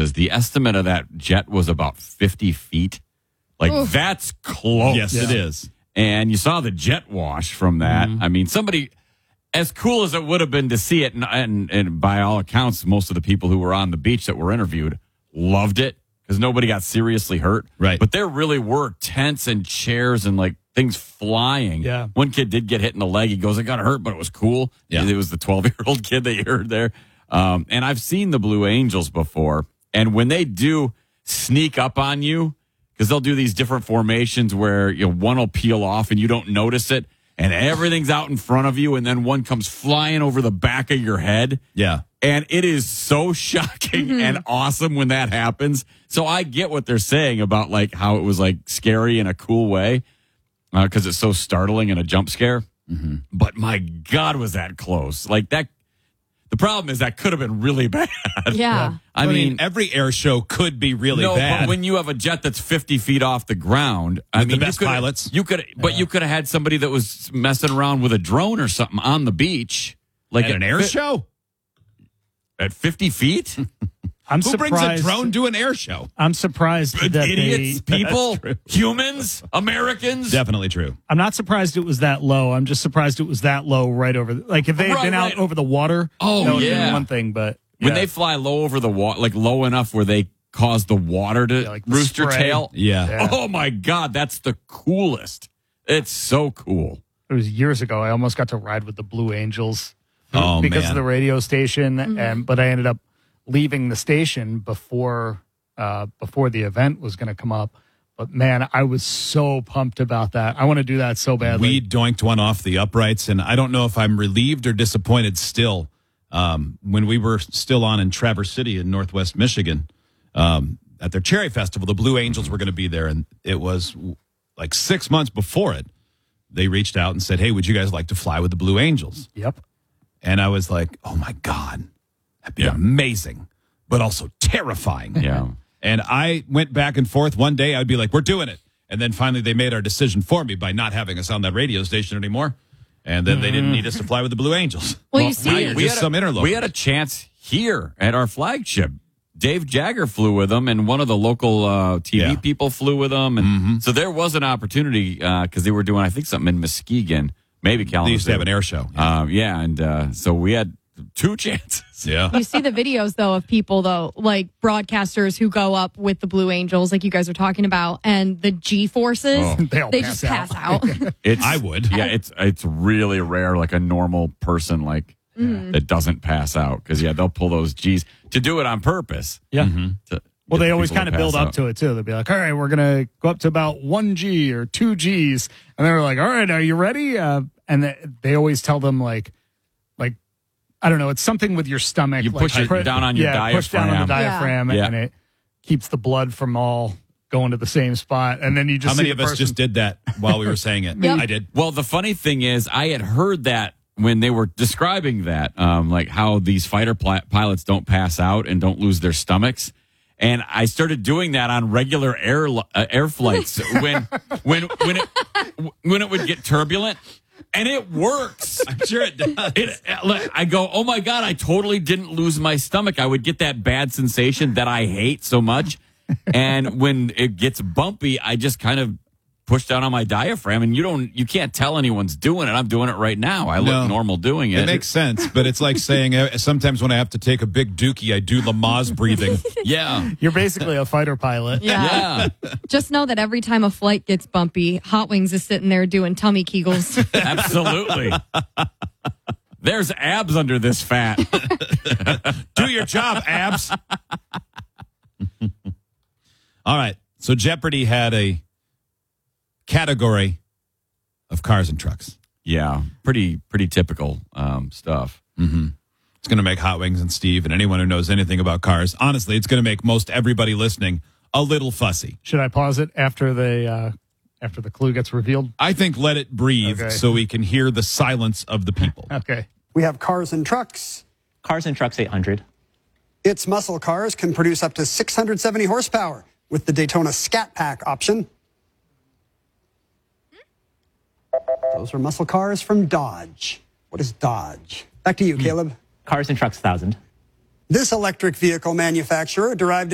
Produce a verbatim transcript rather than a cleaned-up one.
is the estimate of that jet was about fifty feet. Like, Oof. That's close. Yes, yeah. it is. And you saw the jet wash from that. Mm-hmm. I mean, somebody, as cool as it would have been to see it, and, and, and by all accounts, most of the people who were on the beach that were interviewed loved it because nobody got seriously hurt. Right. But there really were tents and chairs and, like, things flying. Yeah. One kid did get hit in the leg. He goes, I got hurt, but it was cool. Yeah. It was the twelve-year-old kid that you heard there. Um, and I've seen the Blue Angels before. And when they do sneak up on you, because they'll do these different formations where you know, one will peel off and you don't notice it, and everything's out in front of you, and then one comes flying over the back of your head. Yeah. And it is so shocking mm-hmm. and awesome when that happens. So I get what they're saying about like how it was like scary in a cool way because uh, it's so startling and a jump scare. Mm-hmm. But my God, was that close? Like that. The problem is that could have been really bad. Yeah. yeah. I, I mean, mean, every air show could be really no, bad. But when you have a jet that's fifty feet off the ground, I with mean, the best you could, pilots, you could, but yeah. you could have had somebody that was messing around with a drone or something on the beach, like at an air fi- show at fifty feet. I'm Who surprised. brings a drone to an air show? I'm surprised that idiots, they, people, humans, Americans. Definitely true. I'm not surprised it was that low. I'm just surprised it was that low right over. The, like if they had right, been right. out over the water, oh that would yeah, have been one thing. But when yeah. they fly low over the water, like low enough where they cause the water to yeah, like rooster spray. tail. Yeah. yeah. Oh my God, that's the coolest. It's so cool. It was years ago. I almost got to ride with the Blue Angels oh, because man. of the radio station, mm-hmm. and but I ended up leaving the station before uh, before the event was going to come up. But man, I was so pumped about that. I want to do that so badly. We doinked one off the uprights, and I don't know if I'm relieved or disappointed still. Um, when we were still on in Traverse City in Northwest Michigan, um, at their Cherry Festival, the Blue Angels were going to be there, and it was like six months before it. They reached out and said, hey, would you guys like to fly with the Blue Angels? Yep. And I was like, oh, my God. That'd be yeah. amazing, but also terrifying. Yeah. And I went back and forth. One day I'd be like, we're doing it. And then finally they made our decision for me by not having us on that radio station anymore. And then mm. they didn't need us to fly with the Blue Angels. Well, well you see, now you're we just had some a, interloper. We had a chance here at our flagship. Dave Jagger flew with them, and one of the local uh, T V yeah. people flew with them. And mm-hmm. so there was an opportunity because uh, they were doing, I think, something in Muskegon, maybe Kalamazoo. They used to have an air show. Yeah, uh, yeah and uh, so we had two chances. Yeah. You see the videos, though, of people, though, like broadcasters who go up with the Blue Angels, like you guys are talking about, and the G-forces, oh. they, all they pass just out. pass out. It's, I would. Yeah, it's it's really rare, like a normal person like mm. that doesn't pass out. Because, yeah, they'll pull those Gs to do it on purpose. Yeah. Mm-hmm, to well, they always people kind to of build pass up out. to it, too. They'll be like, all right, we're going to go up to about one G or two Gs. And they're like, all right, are you ready? Uh, and they, they always tell them, like, like, I don't know, it's something with your stomach. You like, push it put- down on your yeah, diaphragm. push down on the diaphragm, Yeah. and it keeps the blood from all going to the same spot. And then you just How many see of the us person- just did that while we were saying it? Yep. I did. Well, the funny thing is, I had heard that when they were describing that, um, like how these fighter pl- pilots don't pass out and don't lose their stomachs. And I started doing that on regular air uh, air flights when when when it when it would get turbulent, and it works. I'm sure it does. It, I go, oh my God, I totally didn't lose my stomach. I would get that bad sensation that I hate so much, and when it gets bumpy, I just kind of push down on my diaphragm, and you don't, you can't tell anyone's doing it. I'm doing it right now. I look No. normal doing it. It makes sense, but it's like saying uh, sometimes when I have to take a big dookie, I do Lamaze breathing. Yeah. You're basically a fighter pilot. Yeah. Yeah. Just know that every time a flight gets bumpy, Hot Wings is sitting there doing tummy kegels. Absolutely. There's abs under this fat. Do your job, abs. All right. So Jeopardy had a category of cars and trucks. Yeah. Pretty, pretty typical um, stuff. Mm-hmm. It's going to make Hot Wings and Steve and anyone who knows anything about cars, honestly, it's going to make most everybody listening a little fussy. Should I pause it after the uh, after the clue gets revealed? I think let it breathe Okay. so we can hear the silence of the people. Okay. We have cars and trucks. Cars and Trucks eight hundred. Its muscle cars can produce up to six hundred seventy horsepower with the Daytona Scat Pack option. Those are muscle cars from Dodge. What is Dodge? Back to you, Caleb. Cars and Trucks one thousand. This electric vehicle manufacturer derived